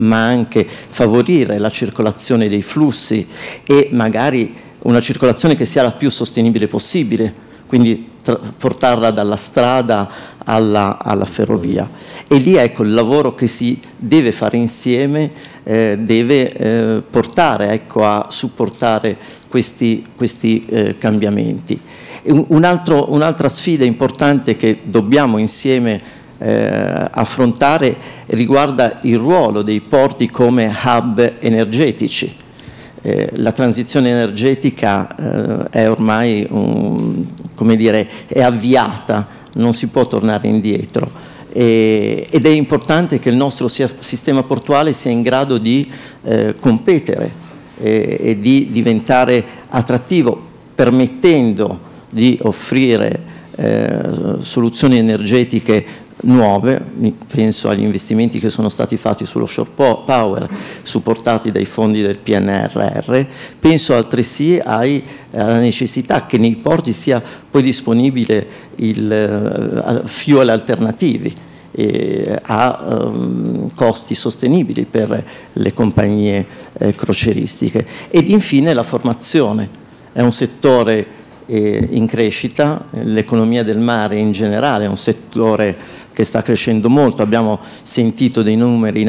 ma anche favorire la circolazione dei flussi e magari una circolazione che sia la più sostenibile possibile, quindi portarla dalla strada alla ferrovia. E lì, ecco, il lavoro che si deve fare insieme deve portare, ecco, a supportare questi cambiamenti. Un'altra sfida importante che dobbiamo insieme affrontare riguarda il ruolo dei porti come hub energetici. La transizione energetica è ormai, come dire, è avviata, non si può tornare indietro, ed è importante che il nostro sistema portuale sia in grado di competere e di diventare attrattivo, permettendo di offrire soluzioni energetiche nuove. Penso agli investimenti che sono stati fatti sullo shore power supportati dai fondi del PNRR, penso altresì alla necessità che nei porti sia poi disponibile il fuel alternativi a costi sostenibili per le compagnie crocieristiche. Ed infine la formazione è un settore in crescita, l'economia del mare in generale è un settore che sta crescendo molto. Abbiamo sentito dei numeri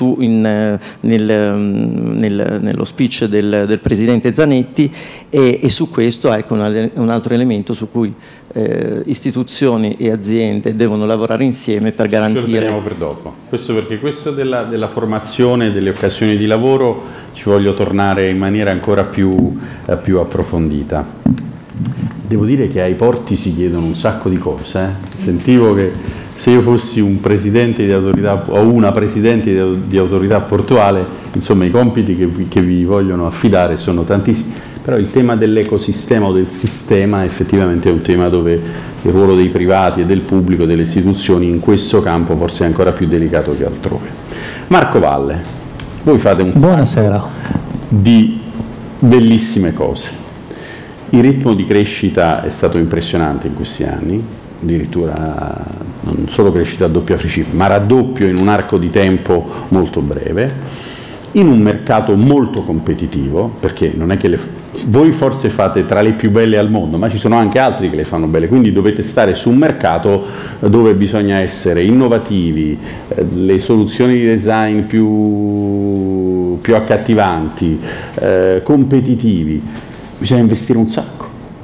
nello speech del Presidente Zanetti e su questo, ecco, un altro elemento su cui istituzioni e aziende devono lavorare insieme per garantire. Lo teniamo per dopo. Questo perché questo della formazione, delle occasioni di lavoro, ci voglio tornare in maniera ancora più approfondita. Devo dire che ai porti si chiedono un sacco di cose. Sentivo che se io fossi un presidente di autorità o una presidente di autorità portuale, insomma i compiti che vi vogliono affidare sono tantissimi, però il tema dell'ecosistema o del sistema effettivamente è un tema dove il ruolo dei privati e del pubblico, delle istituzioni in questo campo forse è ancora più delicato che altrove. Marco Valle, voi fate un Buonasera. di bellissime cose. Il ritmo di crescita è stato impressionante in questi anni, addirittura non solo crescita a doppia cifra, ma raddoppio in un arco di tempo molto breve, in un mercato molto competitivo, perché non è che voi forse fate tra le più belle al mondo, ma ci sono anche altri che le fanno belle, quindi dovete stare su un mercato dove bisogna essere innovativi, le soluzioni di design più accattivanti, competitivi, bisogna investire un sacco.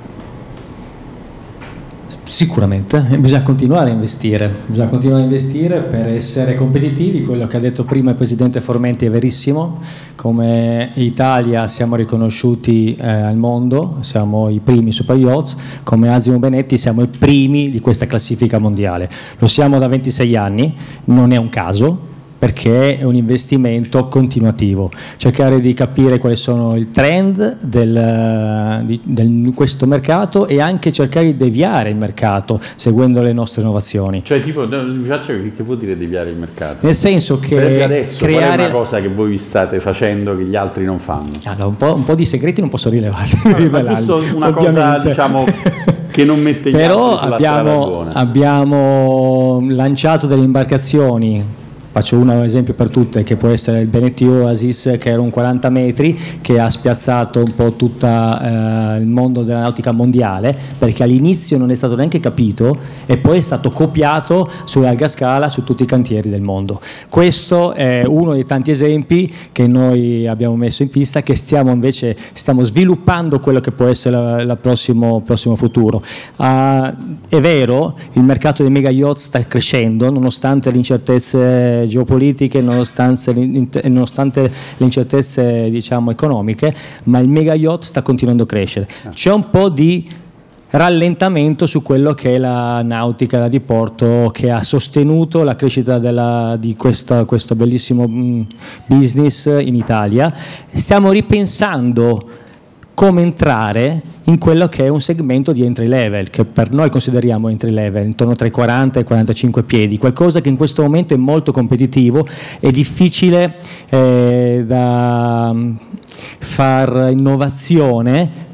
Sicuramente, bisogna continuare a investire per essere competitivi. Quello che ha detto prima il Presidente Formenti è verissimo, come Italia siamo riconosciuti al mondo, siamo i primi super yachts, come Asimo Benetti siamo i primi di questa classifica mondiale, lo siamo da 26 anni, non è un caso, perché è un investimento continuativo, cercare di capire quali sono il trend di questo mercato e anche cercare di deviare il mercato seguendo le nostre innovazioni. Cioè tipo, vi faccio che vuol dire deviare il mercato? Nel senso che per adesso, creare... qual è una cosa che voi state facendo che gli altri non fanno? Allora, un po' di segreti non posso rilevarli. Ma giusto una cosa, diciamo, che non mette gli altri sulla strada buona. Abbiamo lanciato delle imbarcazioni. Faccio un esempio per tutte, che può essere il Benetti Oasis, che era un 40 metri, che ha spiazzato un po' tutto il mondo della nautica mondiale, perché all'inizio non è stato neanche capito e poi è stato copiato su larga scala su tutti i cantieri del mondo. Questo è uno dei tanti esempi che noi abbiamo messo in pista, che stiamo sviluppando quello che può essere il prossimo futuro. È vero, il mercato dei mega yacht sta crescendo, nonostante le incertezze geopolitiche, nonostante le incertezze, diciamo, economiche, ma il mega yacht sta continuando a crescere. C'è un po' di rallentamento su quello che è la nautica da diporto, che ha sostenuto la crescita di questo bellissimo business in Italia. Stiamo ripensando come entrare in quello che è un segmento di entry level, che per noi consideriamo entry level, intorno tra i 40 e i 45 piedi, qualcosa che in questo momento è molto competitivo, è difficile da far innovazione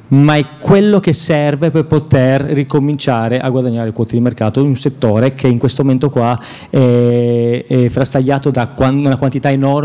ma è quello che serve per poter ricominciare a guadagnare quote di mercato in un settore che in questo momento qua è frastagliato da una quantità enorme